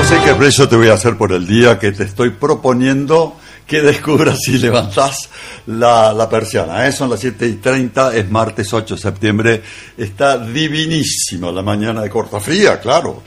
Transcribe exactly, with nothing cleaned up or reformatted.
sé qué precio te voy a hacer por el día que te estoy proponiendo que descubras si levantás la, la persiana. ¿eh? Son las siete y treinta, es martes ocho de septiembre. Está divinísimo la mañana de Cortafría, claro.